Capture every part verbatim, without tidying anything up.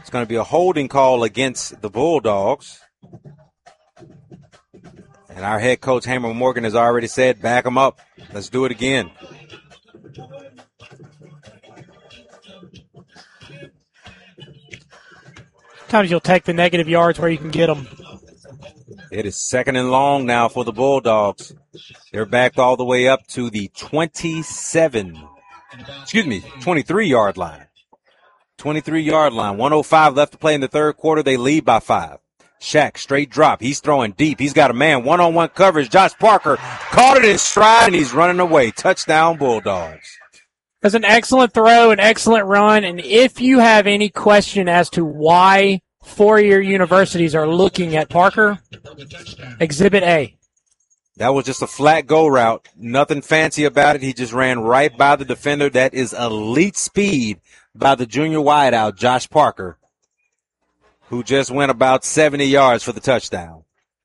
It's going to be a holding call against the Bulldogs. And our head coach, Hammer Morgan, has already said, back them up. Let's do it again. Sometimes you'll take the negative yards where you can get them. It is second and long now for the Bulldogs. They're back all the way up to the twenty-seven, excuse me, twenty-three-yard line. twenty-three-yard line. one oh five left to play in the third quarter. They lead by five. Shaq, straight drop. He's throwing deep. He's got a man. One-on-one coverage. Josh Parker caught it in stride, and he's running away. Touchdown, Bulldogs. That's an excellent throw, an excellent run. And if you have any question as to why four-year universities are looking at Parker, Exhibit A. That was just a flat go route. Nothing fancy about it. He just ran right by the defender. That is elite speed by the junior wideout, Josh Parker, who just went about seventy yards for the touchdown.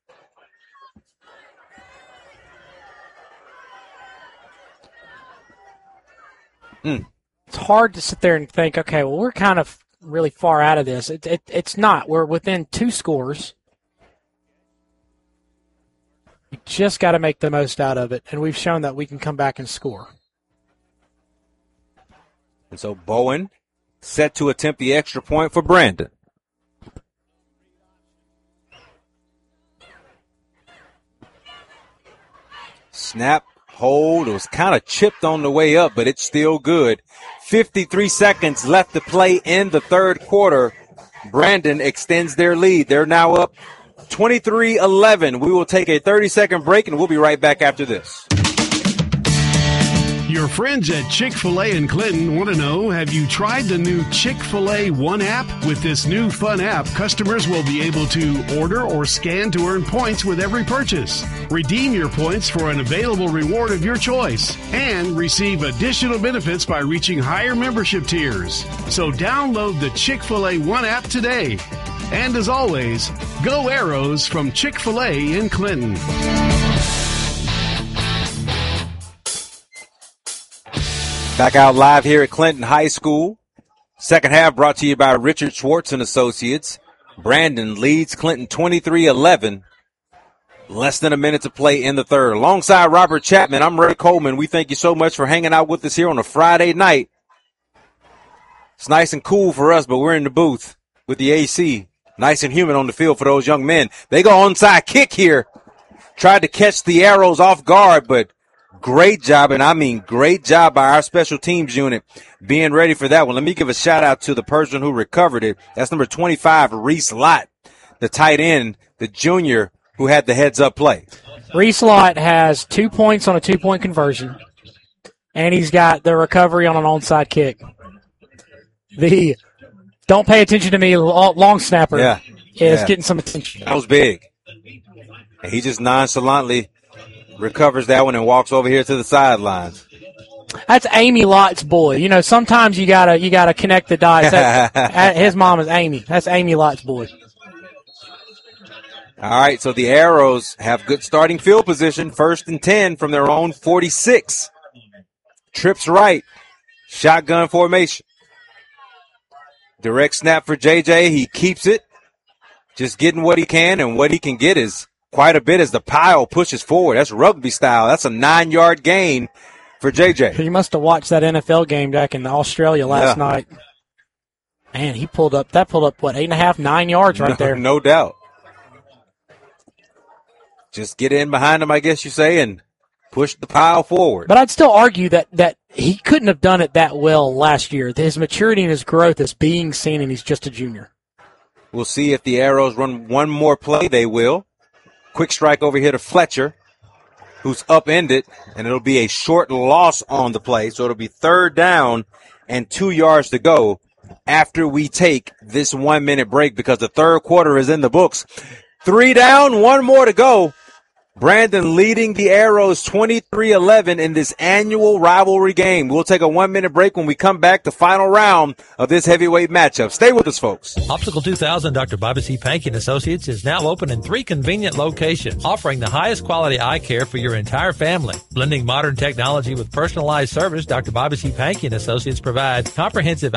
Mm. It's hard to sit there and think, okay, well, we're kind of really far out of this. It, it, it's not. We're within two scores. We just got to make the most out of it, and we've shown that we can come back and score. And so Bowen set to attempt the extra point for Brandon. Snap, hold. It was kind of chipped on the way up, but it's still good. fifty-three seconds left to play in the third quarter. Brandon extends their lead. They're now up twenty-three eleven. We will take a thirty-second break, and we'll be right back after this. Your friends at Chick-fil-A in Clinton want to know, have you tried the new Chick-fil-A One app? With this new fun app, customers will be able to order or scan to earn points with every purchase. Redeem your points for an available reward of your choice and receive additional benefits by reaching higher membership tiers. So download the Chick-fil-A One app today. And as always, go Arrows from Chick-fil-A in Clinton. Back out live here at Clinton High School. Second half brought to you by Richard Schwartz and Associates. Brandon leads Clinton twenty-three eleven. Less than a minute to play in the third. Alongside Robert Chapman, I'm Ray Coleman. We thank you so much for hanging out with us here on a Friday night. It's nice and cool for us, but we're in the booth with the A C. Nice and humid on the field for those young men. They go onside kick here. Tried to catch the Arrows off guard, but great job, and I mean great job by our special teams unit being ready for that one. Let me give a shout-out to the person who recovered it. That's number twenty-five, Reese Lott, the tight end, the junior who had the heads-up play. Reese Lott has two points on a two-point conversion, and he's got the recovery on an onside kick. The don't pay attention to me long snapper yeah. is yeah. getting some attention. That was big. And he just nonchalantly recovers that one and walks over here to the sidelines. That's Amy Lott's boy. You know, sometimes you gotta you gotta connect the dots. That, his mom is Amy. That's Amy Lott's boy. All right, so the Arrows have good starting field position, first and ten from their own forty-six. Trips right, shotgun formation. Direct snap for J J. He keeps it, just getting what he can, and what he can get is quite a bit as the pile pushes forward. That's rugby style. That's a nine-yard gain for J J. You must have watched that N F L game back in Australia last yeah. night. Man, he pulled up, that pulled up, what, eight and a half, nine yards right no, there. No doubt. Just get in behind him, I guess you say, and push the pile forward. But I'd still argue that, that he couldn't have done it that well last year. His maturity and his growth is being seen, and he's just a junior. We'll see if the Arrows run one more play. They will. Quick strike over here to Fletcher, who's upended, and it'll be a short loss on the play. So it'll be third down and two yards to go after we take this one-minute break because the third quarter is in the books. Three down, one more to go. Brandon leading the Arrows twenty-three eleven in this annual rivalry game. We'll take a one-minute break. When we come back, the final round of this heavyweight matchup. Stay with us, folks. Optical two thousand Doctor Bobby C. Pankey and Associates is now open in three convenient locations, offering the highest quality eye care for your entire family. Blending modern technology with personalized service, Doctor Bobby C. Pankey and Associates provides comprehensive